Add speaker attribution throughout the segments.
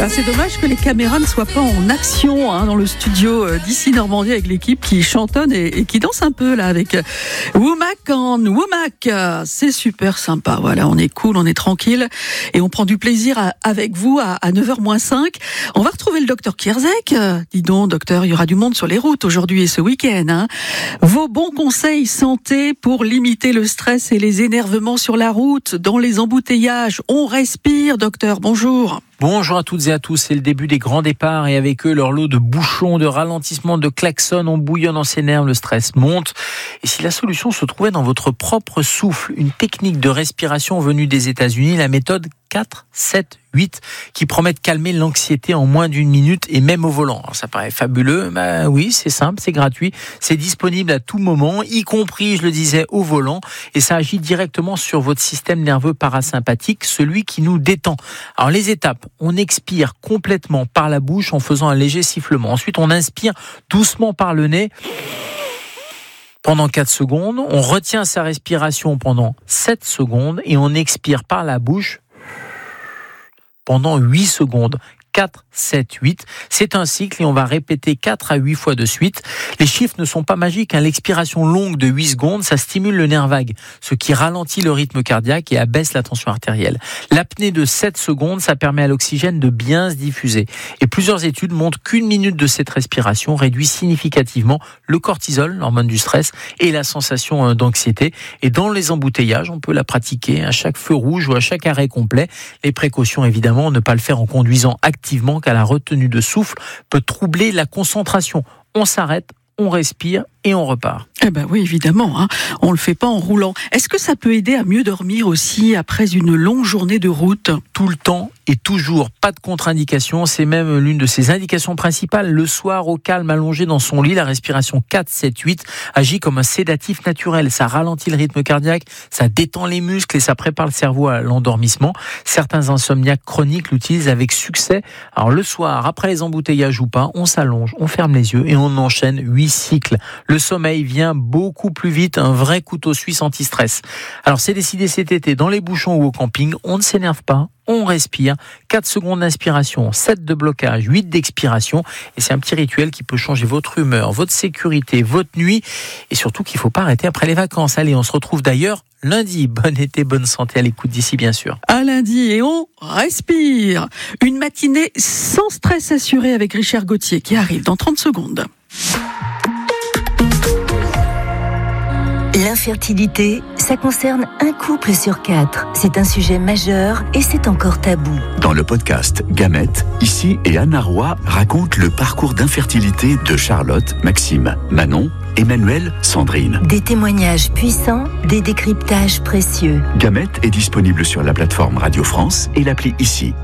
Speaker 1: C'est dommage que les caméras ne soient pas en action dans le studio d'ici Normandie avec l'équipe qui chantonne et qui danse un peu là avec Womack en Womack. C'est super sympa. Voilà, on est cool, on est tranquille et on prend du plaisir avec vous à 9h-5. On va retrouver le docteur Kierzek. Dis donc, docteur, il y aura du monde sur les routes aujourd'hui et ce week-end. Vos bons conseils santé pour limiter le stress et les énervements sur la route, dans les embouteillages. On respire, docteur. Bonjour.
Speaker 2: Bonjour à toutes et à tous, c'est le début des grands départs et avec eux leur lot de bouchons, de ralentissements, de klaxons, on bouillonne dans ses nerfs, le stress monte. Et si la solution se trouvait dans votre propre souffle, une technique de respiration venue des États-Unis, la méthode 4, 7, 8, qui promet de calmer l'anxiété en moins d'une minute et même au volant. Alors ça paraît fabuleux, oui, c'est simple, c'est gratuit, c'est disponible à tout moment, y compris, je le disais, au volant, et ça agit directement sur votre système nerveux parasympathique, celui qui nous détend. Alors les étapes, on expire complètement par la bouche en faisant un léger sifflement. Ensuite, on inspire doucement par le nez pendant 4 secondes, on retient sa respiration pendant 7 secondes et on expire par la bouche pendant 8 secondes. 4, 7, 8. C'est un cycle et on va répéter 4 à 8 fois de suite. Les chiffres ne sont pas magiques. L'expiration longue de 8 secondes, ça stimule le nerf vague, ce qui ralentit le rythme cardiaque et abaisse la tension artérielle. L'apnée de 7 secondes, ça permet à l'oxygène de bien se diffuser. Et plusieurs études montrent qu'une minute de cette respiration réduit significativement le cortisol, l'hormone du stress, et la sensation d'anxiété. Et dans les embouteillages, on peut la pratiquer à chaque feu rouge ou à chaque arrêt complet. Les précautions, évidemment, ne pas le faire en conduisant activement, car la retenue de souffle peut troubler la concentration. On s'arrête, on respire et on repart.
Speaker 1: Eh ben oui, évidemment, on le fait pas en roulant. Est-ce que ça peut aider à mieux dormir aussi après une longue journée de route ?
Speaker 2: Tout le temps et toujours, pas de contre-indication. C'est même l'une de ses indications principales. Le soir, au calme, allongé dans son lit, la respiration 4, 7, 8 agit comme un sédatif naturel. Ça ralentit le rythme cardiaque, ça détend les muscles et ça prépare le cerveau à l'endormissement. Certains insomniaques chroniques l'utilisent avec succès. Alors le soir, après les embouteillages ou pas, on s'allonge, on ferme les yeux et on enchaîne 8 cycles. Le sommeil vient beaucoup plus vite, un vrai couteau suisse anti-stress. Alors c'est décidé cet été, dans les bouchons ou au camping, on ne s'énerve pas, on respire, 4 secondes d'inspiration, 7 de blocage, 8 d'expiration, et c'est un petit rituel qui peut changer votre humeur, votre sécurité, votre nuit, et surtout qu'il ne faut pas arrêter après les vacances. Allez, on se retrouve d'ailleurs lundi. Bon été, bonne santé à l'écoute d'ici, bien sûr.
Speaker 1: À lundi, et on respire. Une matinée sans stress assuré avec Richard Gauthier qui arrive dans 30 secondes.
Speaker 3: L'infertilité, ça concerne un couple sur 4. C'est un sujet majeur et c'est encore tabou.
Speaker 4: Dans le podcast Gamètes, Ici et Anna Roy racontent le parcours d'infertilité de Charlotte, Maxime, Manon, Emmanuel, Sandrine.
Speaker 3: Des témoignages puissants, des décryptages précieux.
Speaker 4: Gamètes est disponible sur la plateforme Radio France et l'appli Ici.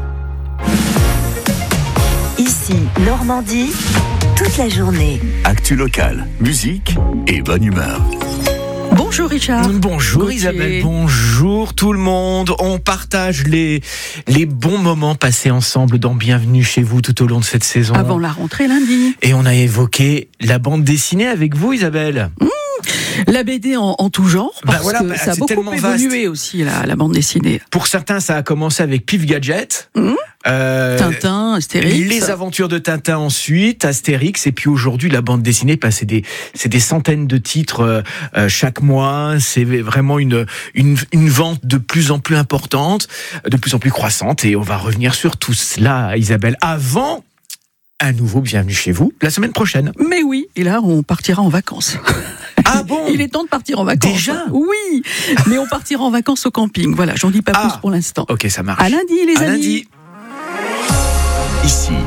Speaker 3: Ici, Normandie, toute la journée.
Speaker 4: Actu locale, musique et bonne humeur.
Speaker 1: Bonjour Richard.
Speaker 5: Bonjour
Speaker 1: Gauthier.
Speaker 5: Isabelle, bonjour tout le monde. On partage les bons moments passés ensemble dans Bienvenue chez vous tout au long de cette saison.
Speaker 1: Avant la rentrée lundi.
Speaker 5: Et on a évoqué la bande dessinée avec vous Isabelle.
Speaker 1: La BD en tout genre, parce que ça a beaucoup évolué aussi, la bande dessinée.
Speaker 5: Pour certains, ça a commencé avec Pif Gadget.
Speaker 1: Tintin, Astérix.
Speaker 5: Les aventures de Tintin ensuite, Astérix, et puis aujourd'hui la bande dessinée, c'est des centaines de titres chaque mois. C'est vraiment une vente de plus en plus importante, de plus en plus croissante, et on va revenir sur tout cela, Isabelle, avant un nouveau Bienvenue chez vous la semaine prochaine.
Speaker 1: Mais oui, et là on partira en vacances.
Speaker 5: Ah bon ?
Speaker 1: Il est temps de partir en vacances.
Speaker 5: Déjà ?
Speaker 1: Oui, mais on partira en vacances au camping. Voilà, j'en dis pas plus pour l'instant.
Speaker 5: Ok, ça marche.
Speaker 1: À lundi les amis.
Speaker 4: Lundi. Ici.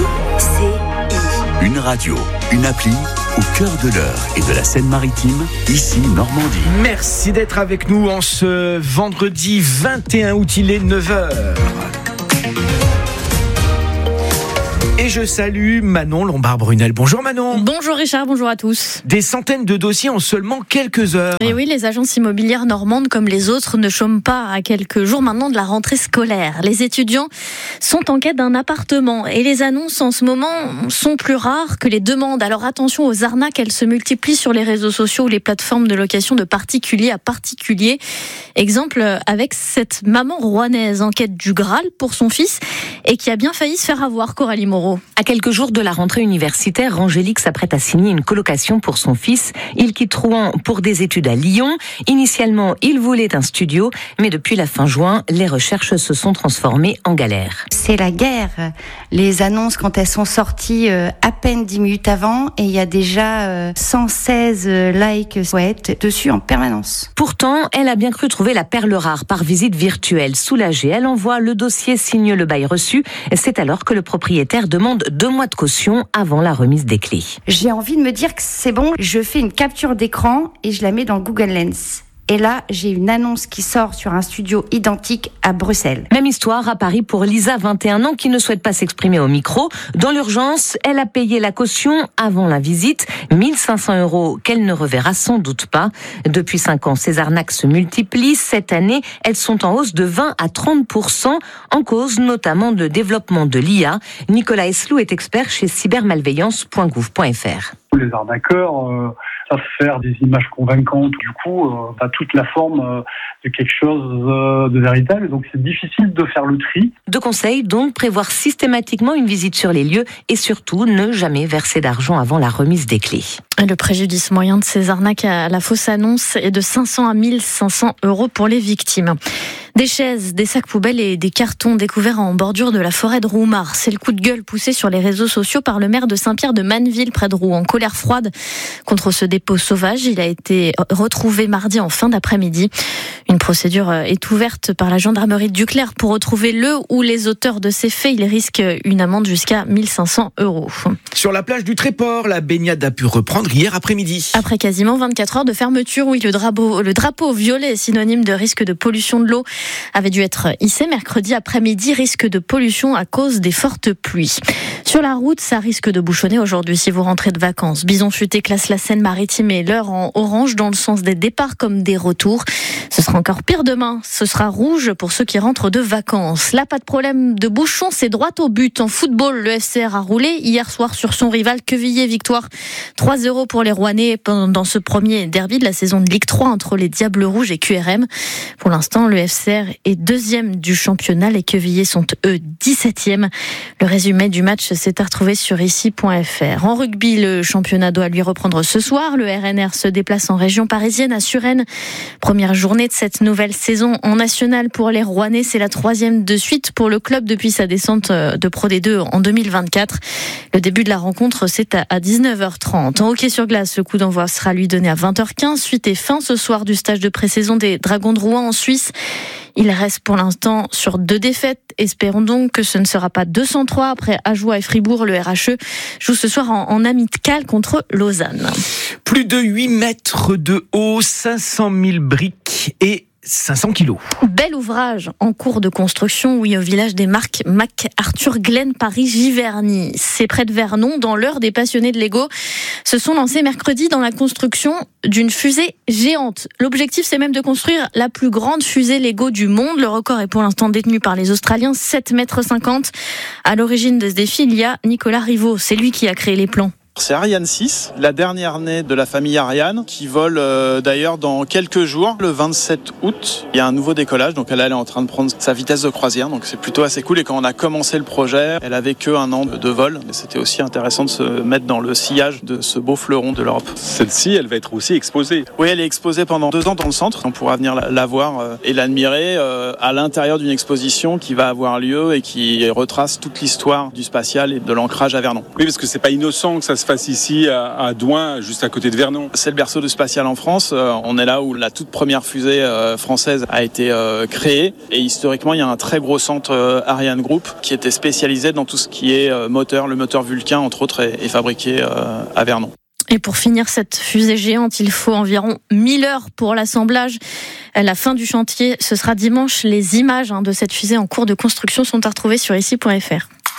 Speaker 4: Une radio, une appli au cœur de l'Eure et de la Seine-Maritime, Ici Normandie.
Speaker 5: Merci d'être avec nous en ce vendredi 21 août, il est 9h. Et je salue Manon Lombard-Brunel. Bonjour Manon.
Speaker 6: Bonjour Richard, bonjour à tous.
Speaker 5: Des centaines de dossiers en seulement quelques heures.
Speaker 6: Et oui, les agences immobilières normandes comme les autres ne chôment pas à quelques jours maintenant de la rentrée scolaire. Les étudiants sont en quête d'un appartement et les annonces en ce moment sont plus rares que les demandes. Alors attention aux arnaques, elles se multiplient sur les réseaux sociaux ou les plateformes de location de particulier à particulier. Exemple avec cette maman rouennaise en quête du Graal pour son fils et qui a bien failli se faire avoir, Coralie Moreau.
Speaker 7: À quelques jours de la rentrée universitaire, Angélique s'apprête à signer une colocation pour son fils. Il quitte Rouen pour des études à Lyon. Initialement, il voulait un studio, mais depuis la fin juin, les recherches se sont transformées en galère.
Speaker 8: C'est la guerre. Les annonces, quand elles sont sorties à peine 10 minutes avant, et il y a déjà 116 likes dessus en permanence.
Speaker 7: Pourtant, elle a bien cru trouver la perle rare par visite virtuelle. Soulagée, elle envoie le dossier, signe le bail reçu. C'est alors que le propriétaire demande 2 mois de caution avant la remise des clés.
Speaker 8: J'ai envie de me dire que c'est bon, je fais une capture d'écran et je la mets dans Google Lens. Et là, j'ai une annonce qui sort sur un studio identique à Bruxelles.
Speaker 7: Même histoire à Paris pour Lisa, 21 ans, qui ne souhaite pas s'exprimer au micro. Dans l'urgence, elle a payé la caution avant la visite, 1 500 € qu'elle ne reverra sans doute pas. Depuis 5 ans, ces arnaques se multiplient. Cette année, elles sont en hausse de 20 à 30%, en cause notamment de développement de l'IA. Nicolas Eslou est expert chez cybermalveillance.gouv.fr.
Speaker 9: Les arnaqueurs savent faire des images convaincantes. Du coup, t'as toute la forme de quelque chose de véritable. Donc, c'est difficile de faire le tri.
Speaker 7: 2 conseils, donc, prévoir systématiquement une visite sur les lieux et surtout ne jamais verser d'argent avant la remise des clés.
Speaker 6: Le préjudice moyen de ces arnaques à la fausse annonce est de 500 à 1 500 € pour les victimes. Des chaises, des sacs poubelles et des cartons découverts en bordure de la forêt de Roumar. C'est le coup de gueule poussé sur les réseaux sociaux par le maire de Saint-Pierre de Manneville, près de Rouen. En colère froide contre ce dépôt sauvage, il a été retrouvé mardi en fin d'après-midi. Une procédure est ouverte par la gendarmerie de Duclerc pour retrouver le ou les auteurs de ces faits. Il risque une amende jusqu'à 1 500 €.
Speaker 5: Sur la plage du Tréport, la baignade a pu reprendre hier après-midi.
Speaker 6: Après quasiment 24 heures de fermeture, oui, le drapeau violet, synonyme de risque de pollution de l'eau, avait dû être hissé mercredi après-midi. Risque de pollution à cause des fortes pluies. Sur la route, ça risque de bouchonner aujourd'hui si vous rentrez de vacances. Bison Futé classe la Seine-Maritime et l'Eure en orange dans le sens des départs comme des retours. Ce sera encore pire demain. Ce sera rouge pour ceux qui rentrent de vacances. Là, pas de problème de bouchon, c'est droit au but. En football, le FCR a roulé hier soir sur son rival Quevilly. Victoire 3-0 pour les Rouennais dans ce premier derby de la saison de Ligue 3 entre les Diables Rouges et QRM. Pour l'instant, le FCR est 2e du championnat. Les Quevilliers sont eux 17e. Le résumé du match s'est à retrouver sur ici.fr. En rugby, le championnat doit lui reprendre ce soir. Le RNR se déplace en région parisienne à Suresnes. Première journée de cette nouvelle saison en national pour les Rouennais. C'est la 3e de suite pour le club depuis sa descente de Pro D2 en 2024. Le début de la rencontre, c'est à 19h30. En hockey sur glace, le coup d'envoi sera lui donné à 20h15. Suite et fin ce soir du stage de pré-saison des Dragons de Rouen en Suisse. Il reste pour l'instant sur 2 défaites. Espérons donc que ce ne sera pas 203. Après Ajoie et Fribourg, le RHE joue ce soir en amical contre Lausanne.
Speaker 5: Plus de 8 mètres de haut, 500 000 briques et 500 kilos.
Speaker 6: Bel ouvrage en cours de construction, oui, au village des Marques, MacArthur Glen, Paris, Giverny. C'est près de Vernon, dans l'heure des passionnés de Lego se sont lancés mercredi dans la construction d'une fusée géante. L'objectif, c'est même de construire la plus grande fusée Lego du monde. Le record est pour l'instant détenu par les Australiens, 7,50 mètres. À l'origine de ce défi, il y a Nicolas Rivaud. C'est lui qui a créé les plans.
Speaker 10: C'est Ariane 6, la dernière née de la famille Ariane, qui vole d'ailleurs dans quelques jours, le 27 août. Il y a un nouveau décollage, donc elle est en train de prendre sa vitesse de croisière, donc c'est plutôt assez cool. Et quand on a commencé le projet, elle avait que 1 an de vol. Et c'était aussi intéressant de se mettre dans le sillage de ce beau fleuron de l'Europe.
Speaker 11: Celle-ci, elle va être aussi exposée.
Speaker 10: Oui, elle est exposée pendant 2 ans dans le centre. On pourra venir la voir et l'admirer à l'intérieur d'une exposition qui va avoir lieu et qui retrace toute l'histoire du spatial et de l'ancrage à Vernon.
Speaker 11: Oui, parce que c'est pas innocent que ça se fasse ici à Douin, juste à côté de Vernon.
Speaker 10: C'est le berceau du spatial en France. On est là où la toute première fusée française a été créée. Et historiquement, il y a un très gros centre Ariane Group qui était spécialisé dans tout ce qui est moteur. Le moteur Vulcain, entre autres, est fabriqué à Vernon.
Speaker 6: Et pour finir cette fusée géante, il faut environ 1000 heures pour l'assemblage. À la fin du chantier, ce sera dimanche. Les images de cette fusée en cours de construction sont à retrouver sur ici.fr.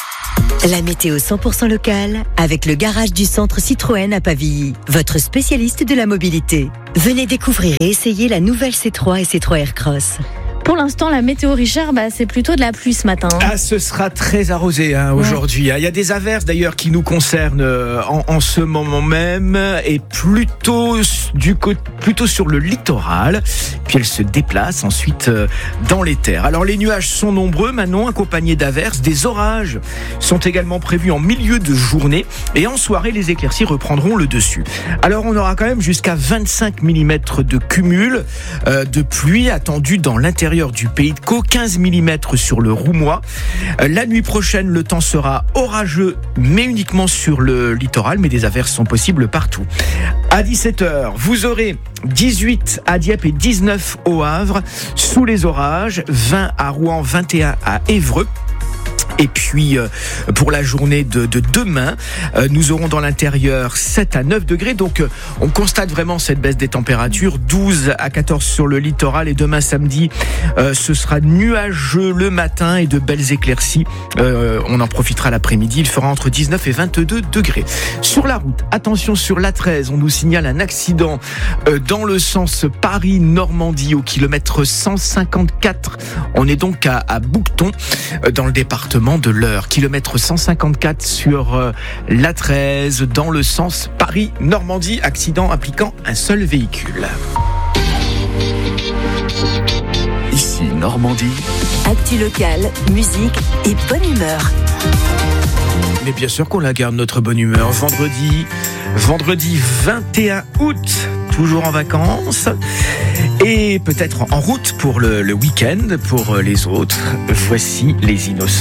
Speaker 12: La météo 100% locale avec le garage du centre Citroën à Pavilly, votre spécialiste de la mobilité. Venez découvrir et essayer la nouvelle C3 et C3 Aircross.
Speaker 6: Pour l'instant, la météo, Richard, c'est plutôt de la pluie ce matin.
Speaker 5: Ah, ce sera très arrosé aujourd'hui. Il y a des averses d'ailleurs qui nous concernent en ce moment même et plutôt sur le littoral. Puis elles se déplacent ensuite dans les terres. Alors les nuages sont nombreux, Manon, accompagnés d'averses. Des orages sont également prévus en milieu de journée et en soirée, les éclaircies reprendront le dessus. Alors on aura quand même jusqu'à 25 mm de cumul de pluie attendu dans l'intérieur du Pays de Caux, 15 mm sur le Roumois. La nuit prochaine, le temps sera orageux, mais uniquement sur le littoral, mais des averses sont possibles partout. À 17h, vous aurez 18 à Dieppe et 19 au Havre, sous les orages, 20 à Rouen, 21 à Évreux. Et puis, pour la journée de demain, nous aurons dans l'intérieur 7 à 9 degrés. Donc, on constate vraiment cette baisse des températures. 12 à 14 sur le littoral. Et demain, samedi, ce sera nuageux le matin et de belles éclaircies. On en profitera l'après-midi. Il fera entre 19 et 22 degrés. Sur la route, attention sur l'A13, on nous signale un accident dans le sens Paris-Normandie au kilomètre 154. On est donc à Bouqueton, dans le département de l'Eure, kilomètre 154 sur l'A13 dans le sens Paris-Normandie, accident impliquant un seul véhicule.
Speaker 4: Ici Normandie.
Speaker 12: Actu locale, musique et bonne humeur.
Speaker 5: Mais bien sûr qu'on la garde, notre bonne humeur. Vendredi 21 août, toujours en vacances et peut-être en route pour le week-end pour les autres. Voici les Innocents.